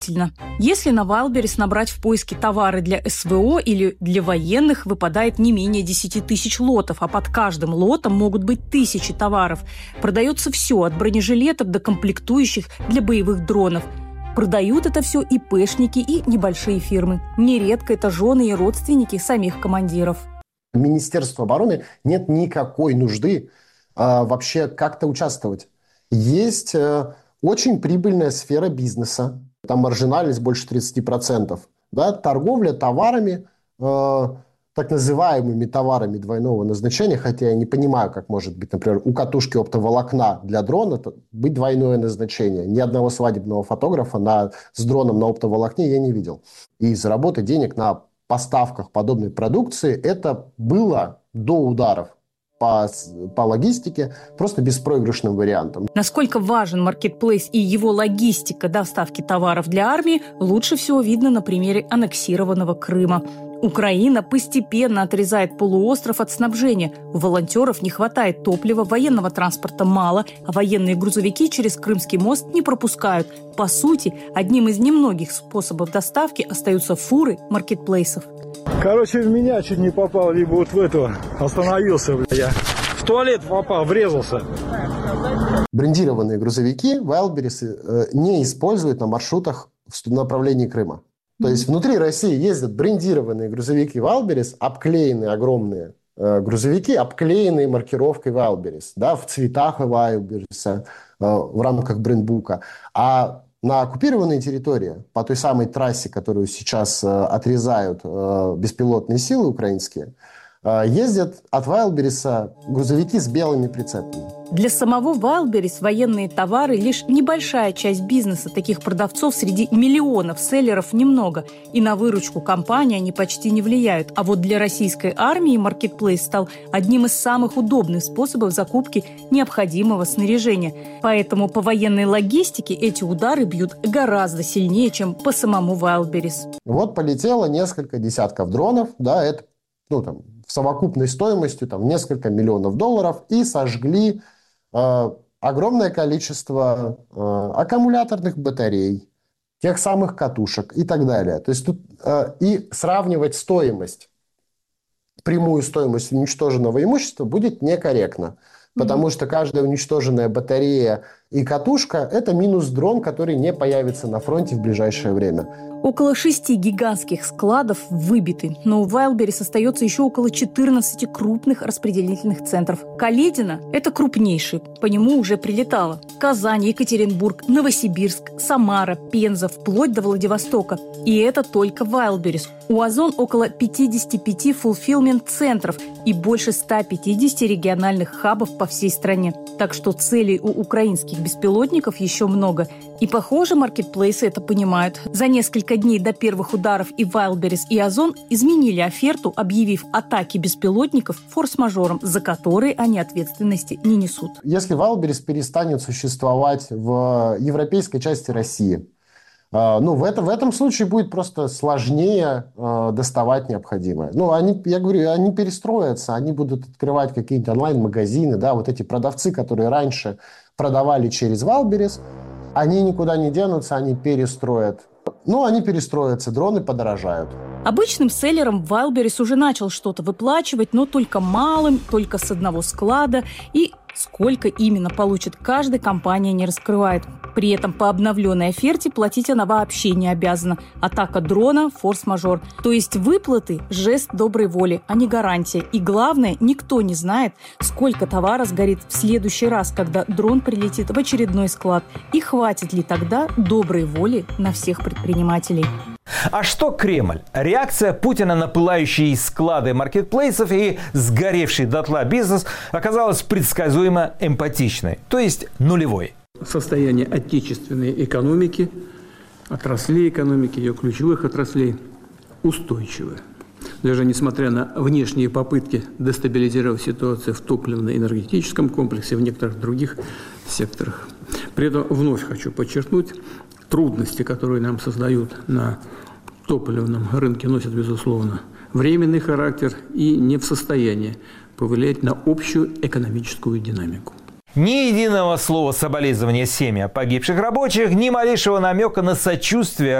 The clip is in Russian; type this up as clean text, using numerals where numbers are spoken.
Если на Wildberries набрать в поиске товары для СВО или для военных, выпадает не менее 10 тысяч лотов, а под каждым лотом могут быть тысячи товаров. Продается все, от бронежилетов до комплектующих для боевых дронов. Продают это все ИПшники и небольшие фирмы. Нередко это жены и родственники самих командиров. Министерству обороны нет никакой нужды вообще как-то участвовать. Есть очень прибыльная сфера бизнеса. Там маржинальность больше 30%. Да? Торговля товарами, так называемыми товарами двойного назначения, хотя я не понимаю, как может быть, например, у катушки оптоволокна для дрона быть двойное назначение. Ни одного свадебного фотографа с дроном на оптоволокне я не видел. И заработать денег на поставках подобной продукции это было до ударов по логистике просто беспроигрышным вариантом. Насколько важен маркетплейс и его логистика доставки товаров для армии, лучше всего видно на примере аннексированного Крыма. Украина постепенно отрезает полуостров от снабжения. У волонтеров не хватает топлива, военного транспорта мало, а военные грузовики через Крымский мост не пропускают. По сути, одним из немногих способов доставки остаются фуры маркетплейсов. Короче, в меня чуть не попал, либо вот в этого остановился, я в туалет попал, врезался. Брендированные грузовики Wildberries не используют на маршрутах в направлении Крыма. То есть внутри России ездят брендированные грузовики Wildberries, обклеенные огромные грузовики, обклеенные маркировкой Wildberries, да, в цветах Wildberries, в рамках брендбука. А на оккупированной территории, по той самой трассе, которую сейчас отрезают беспилотные силы украинские, ездят от Wildberries грузовики с белыми прицепами. Для самого Wildberries военные товары – лишь небольшая часть бизнеса. Таких продавцов среди миллионов селлеров немного. И на выручку компании они почти не влияют. А вот для российской армии маркетплейс стал одним из самых удобных способов закупки необходимого снаряжения. Поэтому по военной логистике эти удары бьют гораздо сильнее, чем по самому Wildberries. Вот полетело несколько десятков дронов, да, это в совокупной стоимостью несколько миллионов долларов, и сожгли огромное количество аккумуляторных батарей, тех самых катушек и так далее. То есть тут и сравнивать стоимость, прямую стоимость уничтоженного имущества будет некорректно, потому что каждая уничтоженная батарея и катушка – это минус дрон, который не появится на фронте в ближайшее время. Около 6 гигантских складов выбиты, но у Wildberries остается еще около 14 крупных распределительных центров. Каледино – это крупнейший, по нему уже прилетало. Казань, Екатеринбург, Новосибирск, Самара, Пенза, вплоть до Владивостока. И это только Wildberries. У Озон около 55 фулфилмент-центров и больше 150 региональных хабов по всей стране. Так что целей у украинских беспилотников еще много. И, похоже, маркетплейсы это понимают. За несколько дней до первых ударов и Wildberries, и Озон изменили оферту, объявив атаки беспилотников форс-мажором, за которые они ответственности не несут. Если Wildberries перестанет существовать в европейской части России, в этом случае будет просто сложнее доставать необходимое. Они перестроятся, они будут открывать какие-то онлайн-магазины, да, вот эти продавцы, которые раньше продавали через Wildberries, они никуда не денутся, они перестроят. Они перестроятся, дроны подорожают. Обычным селлерам Wildberries уже начал что-то выплачивать, но только малым, только с одного склада. И сколько именно получит каждая, компания не раскрывает. При этом по обновленной оферте платить она вообще не обязана. Атака дрона – форс-мажор. То есть выплаты – жест доброй воли, а не гарантия. И главное, никто не знает, сколько товара сгорит в следующий раз, когда дрон прилетит в очередной склад. И хватит ли тогда доброй воли на всех предпринимателей. А что Кремль? Реакция Путина на пылающие склады маркетплейсов и сгоревший дотла бизнес оказалась предсказуемо эмпатичной, то есть нулевой. Состояние отечественной экономики, отраслей экономики, ее ключевых отраслей устойчивое. Даже несмотря на внешние попытки дестабилизировать ситуацию в топливно-энергетическом комплексе, в некоторых других секторах. При этом вновь хочу подчеркнуть, трудности, которые нам создают на топливном рынке, носят, безусловно, временный характер и не в состоянии повлиять на общую экономическую динамику. Ни единого слова соболезнования семьям погибших рабочих, ни малейшего намека на сочувствие